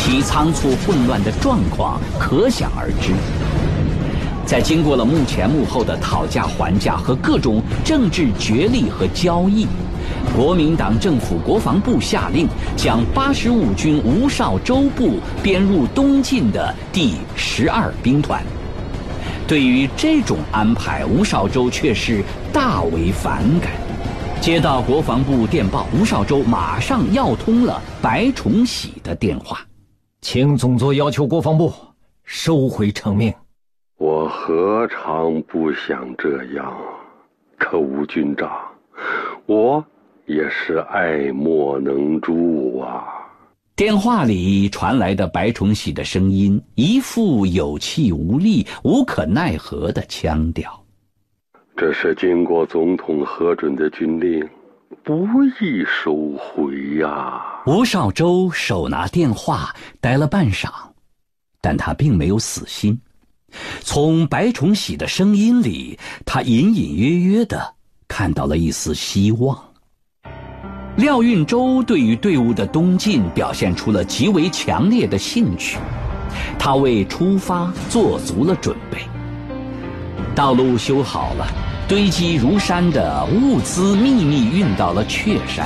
其仓促混乱的状况可想而知。在经过了幕前幕后的讨价还价和各种政治角力和交易，国民党政府国防部下令将85军吴绍州部编入东进的第12兵团。对于这种安排，吴绍州却是大为反感。接到国防部电报，吴绍州马上要通了白崇禧的电话， 请总座要求国防部收回成命。 我何尝不想这样？可吴军长，我也是爱莫能助啊。 电话里传来的白崇禧的声音，一副有气无力、无可奈何的腔调。 这是经过总统核准的军令，不易收回呀。 吴绍州手拿电话，呆了半晌，但他并没有死心。从白崇禧的声音里，他隐隐约约地看到了一丝希望。廖运周对于队伍的东进表现出了极为强烈的兴趣，他为出发做足了准备。道路修好了，堆积如山的物资秘密运到了确山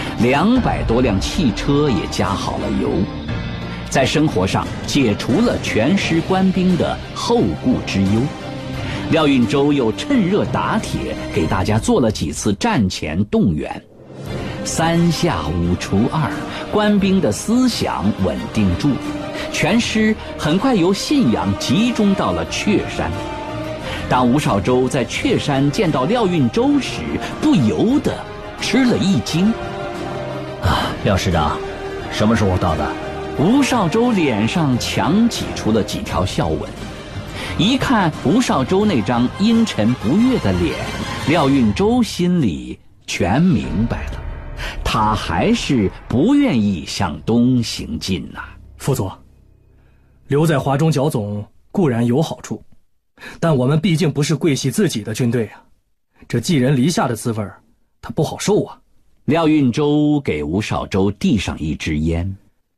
，200多辆汽车也加好了油。在生活上解除了全师官兵的后顾之忧。廖运周又趁热打铁，给大家做了几次战前动员。3下5除2，官兵的思想稳定住，全师很快由信阳集中到了确山。当吴绍州在确山见到廖运周时，不由得吃了一惊。 廖师长，什么时候到的？ 吴绍州脸上强挤出了几条笑纹。一看吴绍州那张阴沉不悦的脸，廖运周心里全明白了，他还是不愿意向东行进呐。 副座，留在华中剿总固然有好处，但我们毕竟不是桂系自己的军队啊，这寄人篱下的滋味他不好受啊。 廖运周给吴绍州递上一支烟。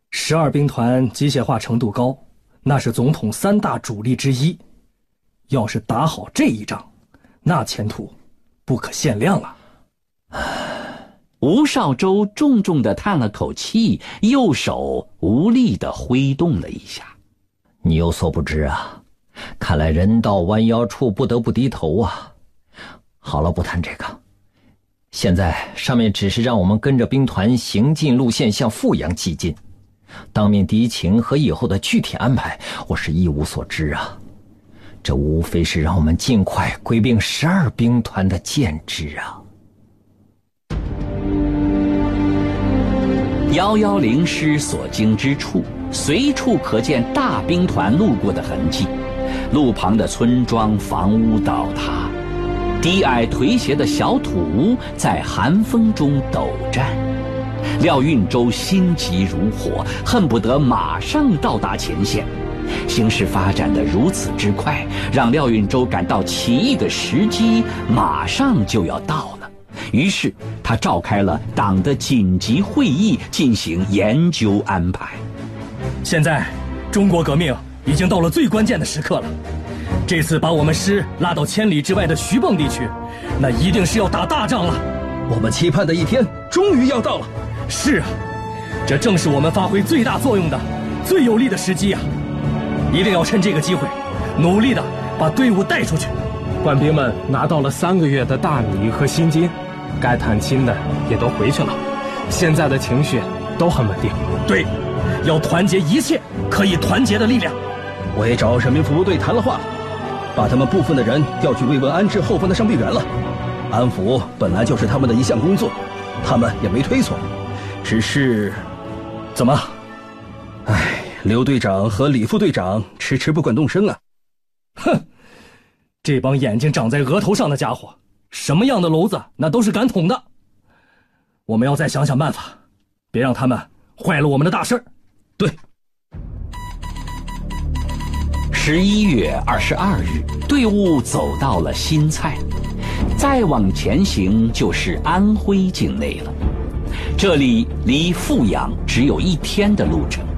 12兵团机械化程度高，那是总统3大主力之一，要是打好这一仗，那前途不可限量啊。 吴绍州重重地叹了口气，右手无力地挥动了一下。 你有所不知啊，看来人到弯腰处不得不低头啊。好了，不谈这个，现在上面只是让我们跟着兵团行进路线向阜阳急进，当面敌情和以后的具体安排，我是一无所知啊。这无非是让我们尽快归并12兵团的建制啊。 110师所经之处，随处可见大兵团路过的痕迹，路旁的村庄房屋倒塌，低矮颓斜的小土屋在寒风中抖颤。廖运周心急如火，恨不得马上到达前线。形势发展得如此之快，让廖运周感到起义的时机马上就要到了。于是他召开了党的紧急会议，进行研究安排。 现在中国革命已经到了最关键的时刻了，这次把我们师拉到千里之外的徐蚌地区，那一定是要打大仗了。 我们期盼的一天终于要到了。 是啊，这正是我们发挥最大作用的最有利的时机啊！一定要趁这个机会，努力的把队伍带出去。 官兵们拿到了3个月的大米和薪金，该探亲的也都回去了，现在的情绪都很稳定。 对，要团结一切可以团结的力量。 我也找人民服务队谈了话，把他们部分的人调去慰问安置后方的伤病员了。安抚本来就是他们的一项工作，他们也没推错，只是…… 怎么？ 刘队长和李副队长迟迟不肯动声啊！ 哼，这帮眼睛长在额头上的家伙，什么样的篓子那都是敢捅的。我们要再想想办法，别让他们坏了我们的大事儿。 对。 11月22日，队伍走到了新蔡，再往前行就是安徽境内了。这里离阜阳只有1天的路程。